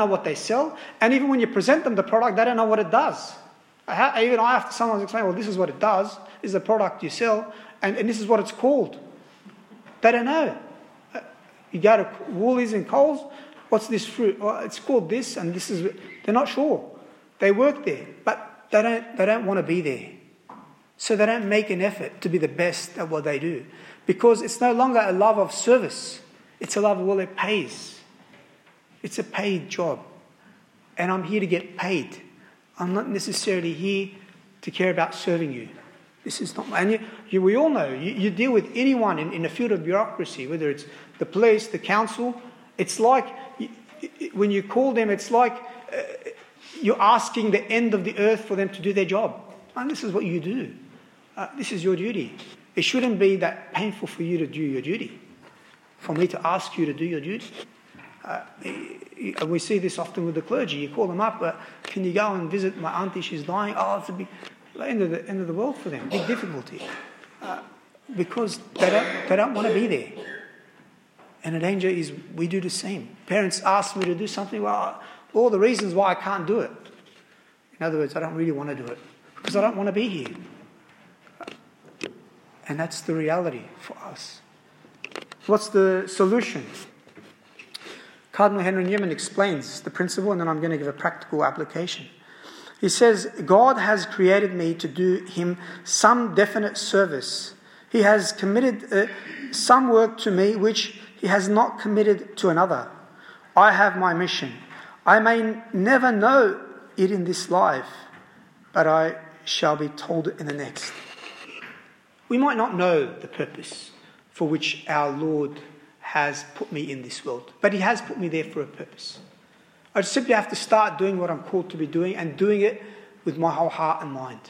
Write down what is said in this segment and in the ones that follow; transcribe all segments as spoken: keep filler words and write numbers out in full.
know what they sell. And even when you present them the product, they don't know what it does. I ha- even I have to sometimes explain, well, this is what it does. This is the product you sell. And, and this is what it's called. They don't know. You go to Woolies and Coles, what's this fruit? Well, it's called this, and this is... They're not sure. They work there, but they don't, they don't want to be there. So they don't make an effort to be the best at what they do. Because it's no longer a love of service. It's a love of, well, it pays. It's a paid job. And I'm here to get paid. I'm not necessarily here to care about serving you. This is not... And you, you, we all know, you, you deal with anyone in, in the field of bureaucracy, whether it's the police, the council. It's like, when you call them, it's like uh, you're asking the end of the earth for them to do their job. And this is what you do. Uh, this is your duty. It shouldn't be that painful for you to do your duty. For me to ask you to do your duty. Uh, we see this often with the clergy. You call them up, uh, can you go and visit my auntie, she's dying? Oh, it's a big end of the end of the world for them, big difficulty. Uh, because they don't they don't want to be there. And the danger is we do the same. Parents ask me to do something, well, all the reasons why I can't do it. In other words, I don't really want to do it. Because I don't want to be here. And that's the reality for us. What's the solution? Cardinal Henry Newman explains the principle, and then I'm going to give a practical application. He says, God has created me to do him some definite service. He has committed uh, some work to me which he has not committed to another. I have my mission. I may never know it in this life, but I shall be told it in the next. We might not know the purpose for which our Lord has put me in this world, but he has put me there for a purpose. I just simply have to start doing what I'm called to be doing and doing it with my whole heart and mind.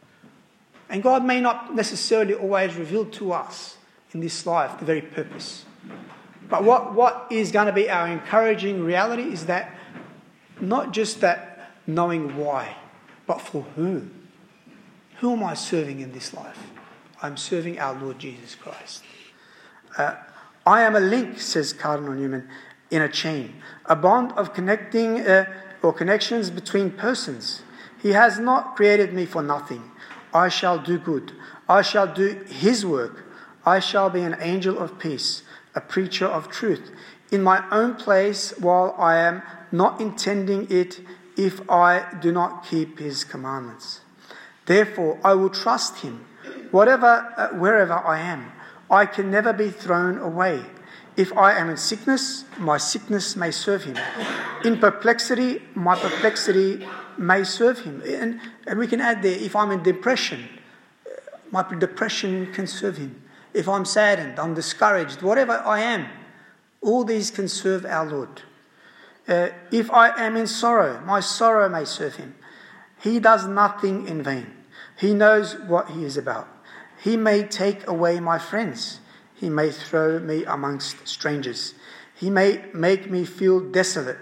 And God may not necessarily always reveal to us in this life the very purpose. But what, what is going to be our encouraging reality is that not just that knowing why, but for whom. Who am I serving in this life? I'm serving our Lord Jesus Christ. Uh, I am a link, says Cardinal Newman, in a chain, a bond of connecting uh, or connections between persons. He has not created me for nothing. I shall do good. I shall do his work. I shall be an angel of peace, a preacher of truth, in my own place while I am not intending it if I do not keep his commandments. Therefore, I will trust him, whatever, uh, wherever I am. I can never be thrown away. If I am in sickness, my sickness may serve him. In perplexity, my perplexity may serve him. And, and we can add there, if I'm in depression, my depression can serve him. If I'm saddened, I'm discouraged, whatever I am, all these can serve our Lord. Uh, if I am in sorrow, my sorrow may serve him. He does nothing in vain. He knows what he is about. He may take away my friends. He may throw me amongst strangers. He may make me feel desolate,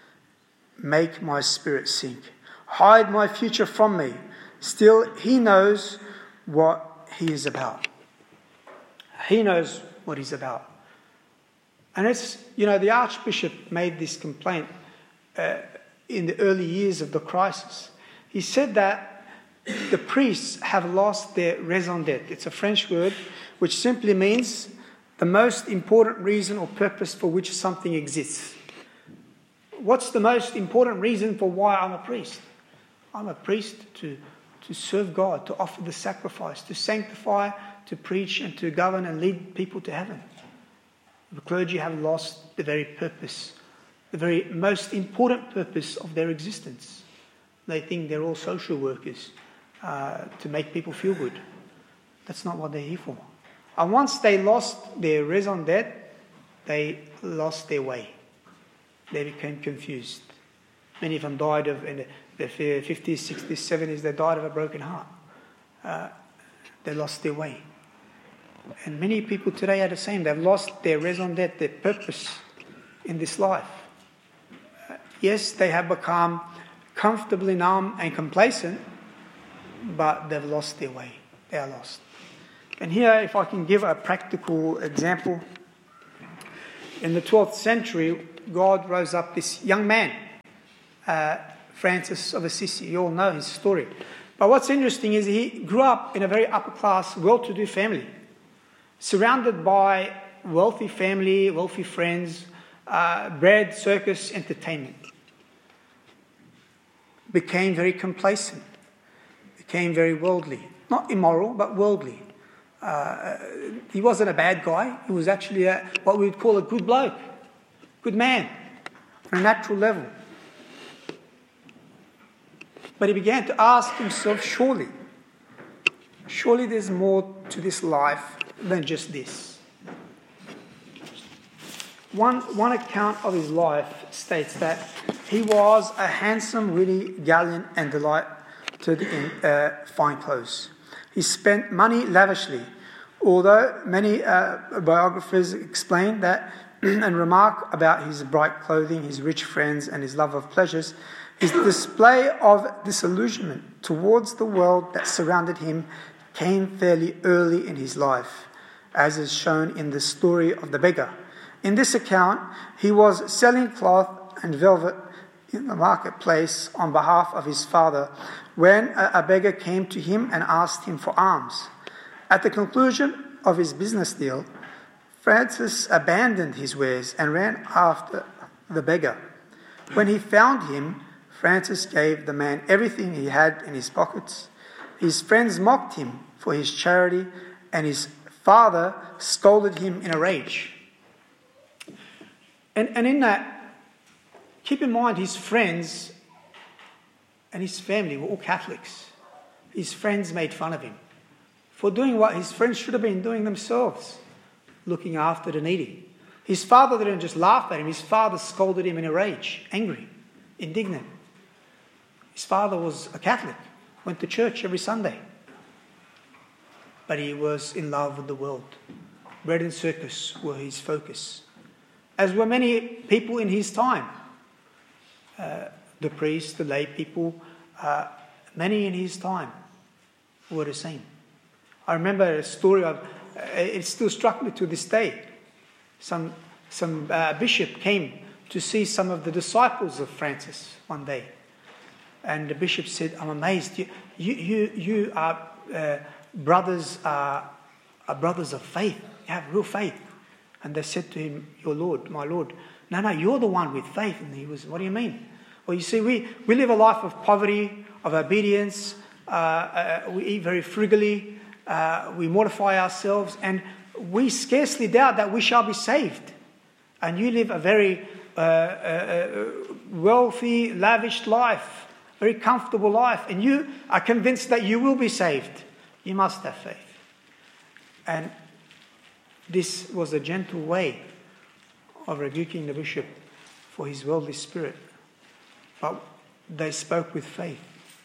make my spirit sink, hide my future from me. Still, he knows what he is about. He knows what he's about. And it's, you know, the Archbishop made this complaint uh, in the early years of the crisis. He said that the priests have lost their raison d'être. It's a French word which simply means the most important reason or purpose for which something exists. What's the most important reason for why I'm a priest? I'm a priest to, to serve God, to offer the sacrifice, to sanctify, to preach and to govern and lead people to heaven. The clergy have lost the very purpose, the very most important purpose of their existence. They think they're all social workers uh, to make people feel good. That's not what they're here for. And once they lost their raison d'être, they lost their way. They became confused. Many of them died of, in the fifties, sixties, seventies, they died of a broken heart. Uh, they lost their way. And many people today are the same. They've lost their raison d'être, their purpose in this life. Uh, yes, they have become comfortably numb and complacent, but they've lost their way. They are lost. And here, if I can give a practical example, in the twelfth century, God rose up this young man uh, Francis of Assisi. You all know his story. But what's interesting is he grew up in a very upper-class, well-to-do family, surrounded by wealthy family, wealthy friends, uh, bread, circus, entertainment. Became very complacent, became very worldly. Not immoral, but worldly. Uh, he wasn't a bad guy. He was actually a, what we would call a good bloke, good man, on a natural level. But he began to ask himself, surely, surely there's more to this life than just this. One, one account of his life states that he was a handsome, witty, gallant, and delighted in uh, fine clothes. He spent money lavishly, although many uh, biographers explain that and remark about his bright clothing, his rich friends, and his love of pleasures. His display of disillusionment towards the world that surrounded him came fairly early in his life, as is shown in the story of the beggar. In this account, he was selling cloth and velvet in the marketplace on behalf of his father when a beggar came to him and asked him for alms. At the conclusion of his business deal, Francis abandoned his wares and ran after the beggar. When he found him, Francis gave the man everything he had in his pockets. His friends mocked him for his charity, and his father scolded him in a rage. And, and in that, keep in mind his friends and his family were all Catholics. His friends made fun of him for doing what his friends should have been doing themselves, looking after the needy. His father didn't just laugh at him, his father scolded him in a rage, angry, indignant. His father was a Catholic, went to church every Sunday. But he was in love with the world. Bread and circus were his focus, as were many people in his time. Uh, the priests, the lay people, uh, many in his time were the same. I remember a story of, uh, it still struck me to this day. Some, some uh, bishop came to see some of the disciples of Francis one day. And the bishop said, I'm amazed. You, you, you, you are uh, brothers, uh, are brothers of faith. You have real faith. And they said to him, your Lord, my Lord. No, no, you're the one with faith. And he was, what do you mean? Well, you see, we, we live a life of poverty, of obedience. Uh, uh, we eat very frugally. Uh, we mortify ourselves. And we scarcely doubt that we shall be saved. And you live a very uh, uh, wealthy, lavish life, very comfortable life. And you are convinced that you will be saved. You must have faith. And this was a gentle way of rebuking the bishop for his worldly spirit. But they spoke with faith.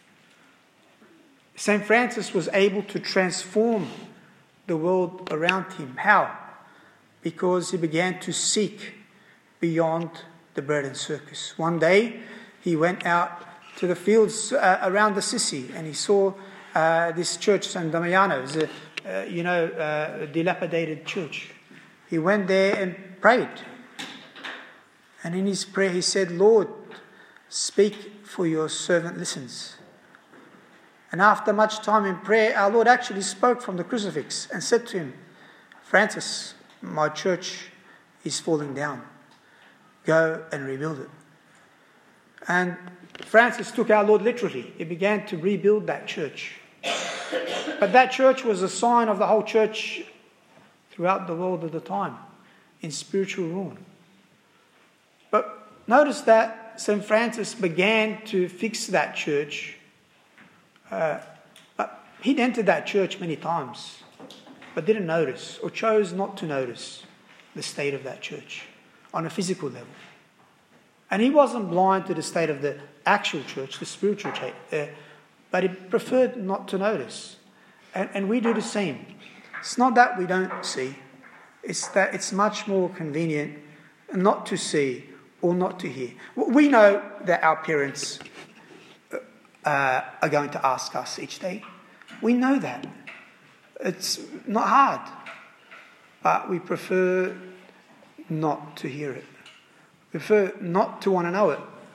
Saint Francis was able to transform the world around him. How? Because he began to seek beyond the bread and circus. One day, he went out to the fields uh, around Assisi, and he saw uh, this church, San Damiano. It was a, uh, you know, uh, a dilapidated church. He went there and prayed. And in his prayer, he said, Lord, speak, for your servant listens. And after much time in prayer, our Lord actually spoke from the crucifix and said to him, Francis, my church is falling down. Go and rebuild it. And Francis took our Lord literally. He began to rebuild that church. But that church was a sign of the whole church throughout the world at the time, in spiritual ruin. But notice that Saint Francis began to fix that church. Uh, but he'd entered that church many times, but didn't notice or chose not to notice the state of that church on a physical level. And he wasn't blind to the state of the actual church, the spiritual church, uh, but he preferred not to notice. And, and we do the same. It's not that we don't see. It's that it's much more convenient not to see or not to hear. We know that our parents uh, are going to ask us each day. We know that. It's not hard. But we prefer not to hear it. We prefer not to want to know it.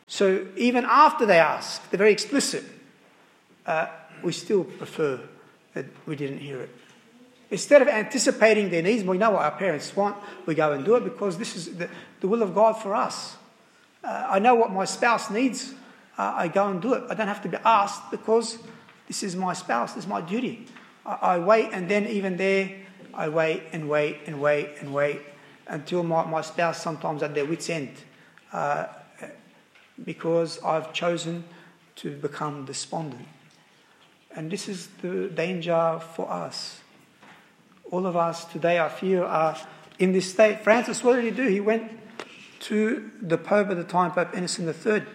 So even after they ask, they're very explicit, uh, we still prefer that we didn't hear it. Instead of anticipating their needs, we know what our parents want, we go and do it because this is the, the will of God for us. Uh, I know what my spouse needs, uh, I go and do it. I don't have to be asked because this is my spouse, this is my duty. I, I wait, and then even there, I wait and wait and wait and wait until my, my spouse sometimes at their wit's end uh, because I've chosen to become despondent. And this is the danger for us. All of us today, I fear, are in this state. Francis, what did he do? He went to the Pope at the time, Pope Innocent the Third,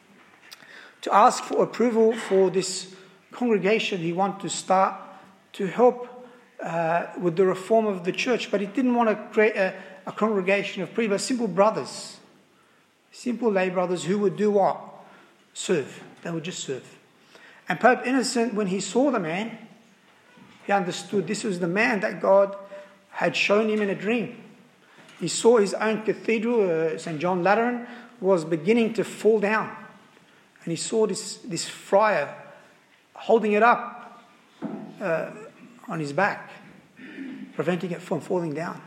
to ask for approval for this congregation he wanted to start to help uh, with the reform of the church. But he didn't want to create a, a congregation of priests, but simple brothers, simple lay brothers who would do what? Serve. They would just serve. And Pope Innocent, when he saw the man, he understood this was the man that God had shown him in a dream. He saw his own cathedral, uh, Saint John Lateran, was beginning to fall down. And he saw this, this friar holding it up uh, on his back, preventing it from falling down.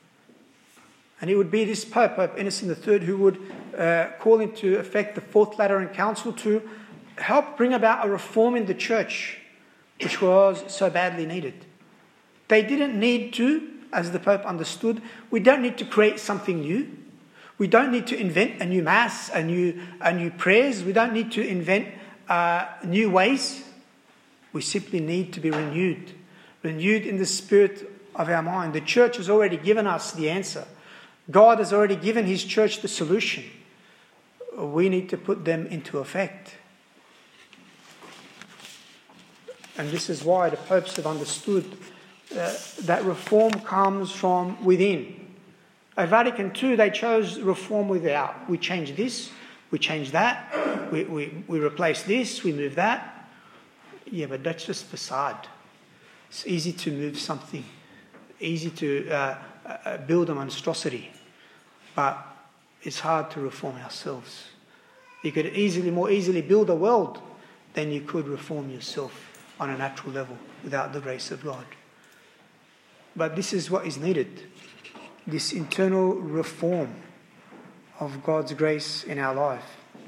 And it would be this Pope, Pope Innocent the Third, who would uh, call into effect the Fourth Lateran Council to help bring about a reform in the church, which was so badly needed. They didn't need to, as the Pope understood, we don't need to create something new. We don't need to invent a new mass, a new, a new prayers. We don't need to invent uh, new ways. We simply need to be renewed, renewed in the spirit of our mind. The church has already given us the answer. God has already given his church the solution. We need to put them into effect. And this is why the popes have understood uh, that reform comes from within. At Vatican Two, they chose reform without. We change this, we change that, we, we, we replace this, we move that. Yeah, but that's just facade. It's easy to move something, easy to uh, uh, build a monstrosity, but it's hard to reform ourselves. You could easily, more easily build a world than you could reform yourself on a natural level without the grace of God. But this is what is needed, this internal reform of God's grace in our life.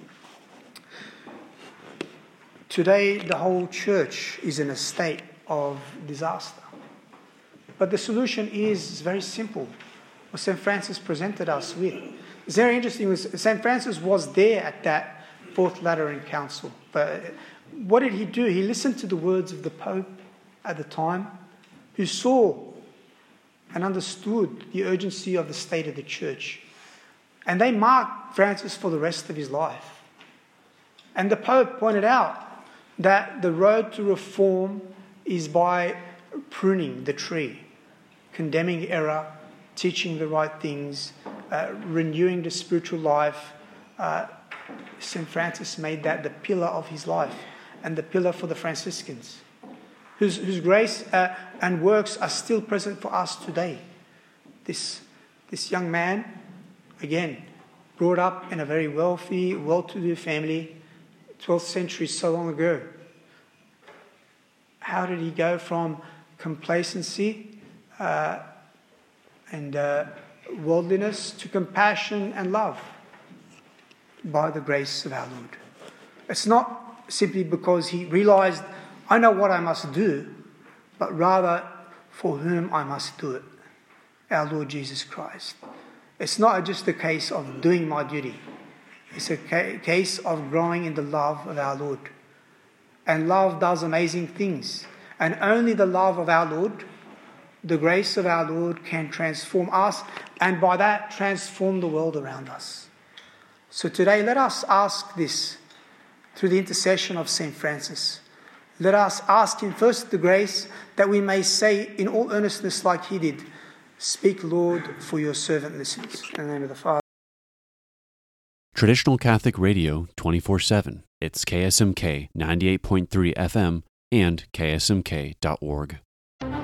Today, the whole church is in a state of disaster. But the solution is very simple, what Saint Francis presented us with. It's very interesting. Saint Francis was there at that Fourth Lateran Council. But what did he do? He listened to the words of the Pope at the time, who saw and understood the urgency of the state of the church. And they marked Francis for the rest of his life. And the Pope pointed out that the road to reform is by pruning the tree, condemning error, teaching the right things, uh, renewing the spiritual life. Uh, Saint Francis made that the pillar of his life and the pillar for the Franciscans, whose, whose grace uh, and works are still present for us today. This, this young man, again, brought up in a very wealthy, well-to-do family, twelfth century, so long ago. How did he go from complacency uh, and uh, worldliness to compassion and love? By the grace of our Lord. It's not simply because he realized, I know what I must do, but rather for whom I must do it, our Lord Jesus Christ. It's not just a case of doing my duty. It's a ca- case of growing in the love of our Lord. And love does amazing things. And only the love of our Lord, the grace of our Lord, can transform us, and by that transform the world around us. So today, let us ask this through the intercession of Saint Francis. Let us ask him first the grace that we may say in all earnestness like he did, "Speak, Lord, for your servant listens." In the name of the Father. Traditional Catholic Radio twenty-four seven. It's K S M K ninety-eight point three F M and K S M K dot org.